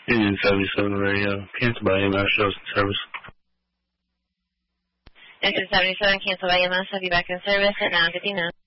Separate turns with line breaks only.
Union 77 radio. Cancel by EMS, shows in service.
Engine 77, cancel by EMS. I'll be back in service at 9:59.